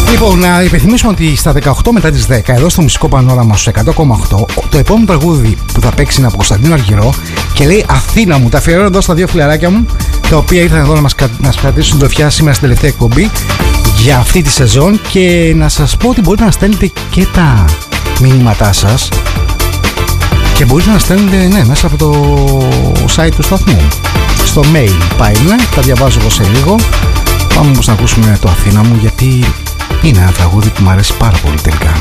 Λοιπόν, να υπενθυμίσουμε ότι στα 18 μετά τις 10 εδώ στο Μουσικό Πανόραμα στους 100,8 το επόμενο τραγούδι που θα παίξει είναι από Κωνσταντίνο Αργυρό και λέει Αθήνα μου. Τα αφιερώνω εδώ στα δύο φιλαράκια μου, τα οποία ήρθαν εδώ να μας κρατήσουν συντροφιά σήμερα στην τελευταία εκπομπή για αυτή τη σεζόν. Και να σας πω ότι μπορείτε να στέλνετε και τα μηνύματά σας και μπορείτε να στέλνετε μέσα από το site του σταθμού. Στο mail πάει, τα διαβάζω εγώ σε λίγο. Πάμε όμως να ακούσουμε το Αθήνα μου, γιατί είναι ένα τραγούδι που μου αρέσει πάρα πολύ τελικά.